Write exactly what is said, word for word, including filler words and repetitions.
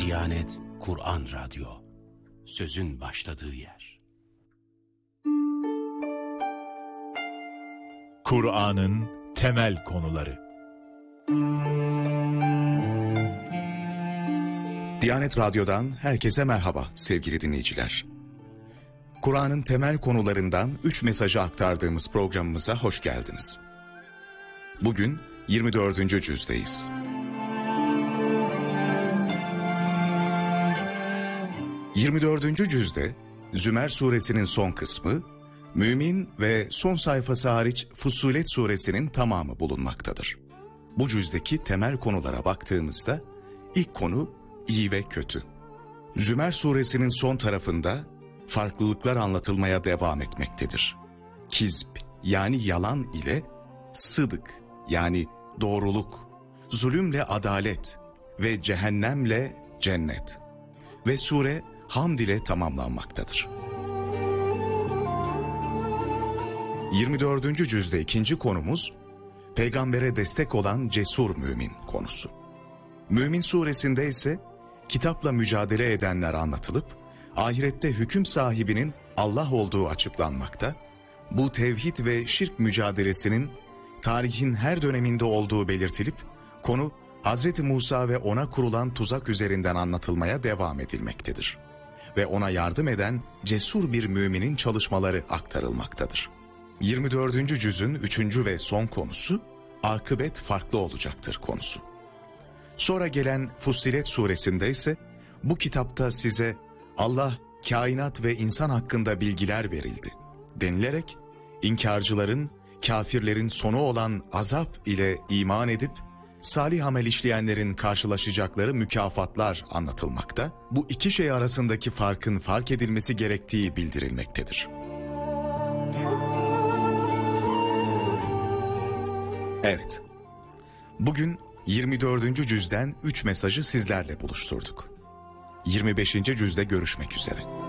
Diyanet Kur'an Radyo, sözün başladığı yer. Kur'an'ın temel konuları. Diyanet Radyo'dan herkese merhaba sevgili dinleyiciler. Kur'an'ın temel konularından üç mesajı aktardığımız programımıza hoş geldiniz. Bugün yirmi dördüncü cüzdeyiz. yirmi dördüncü cüzde Zümer suresinin son kısmı, Mümin ve son sayfası hariç Fussilet suresinin tamamı bulunmaktadır. Bu cüzdeki temel konulara baktığımızda ilk konu iyi ve kötü. Zümer suresinin son tarafında farklılıklar anlatılmaya devam etmektedir. Kizb yani yalan ile sıdık yani doğruluk, zulümle adalet ve cehennemle cennet. Ve sure hamd ile tamamlanmaktadır. yirmi dördüncü cüzde ikinci konumuz peygambere destek olan cesur mümin konusu. Mümin suresinde ise kitapla mücadele edenler anlatılıp ahirette hüküm sahibinin Allah olduğu açıklanmakta, bu tevhid ve şirk mücadelesinin tarihin her döneminde olduğu belirtilip konu Hazreti Musa ve ona kurulan tuzak üzerinden anlatılmaya devam edilmektedir. Ve ona yardım eden cesur bir müminin çalışmaları aktarılmaktadır. yirmi dördüncü cüzün üçüncü ve son konusu akıbet farklı olacaktır konusu. Sonra gelen Fussilet suresinde ise bu kitapta size Allah kainat ve insan hakkında bilgiler verildi denilerek inkarcıların, kafirlerin sonu olan azap ile iman edip salih amel işleyenlerin karşılaşacakları mükafatlar anlatılmakta, bu iki şey arasındaki farkın fark edilmesi gerektiği bildirilmektedir. Evet, bugün yirmi dördüncü cüzden üç mesajı sizlerle buluşturduk. yirmi beşinci cüzde görüşmek üzere.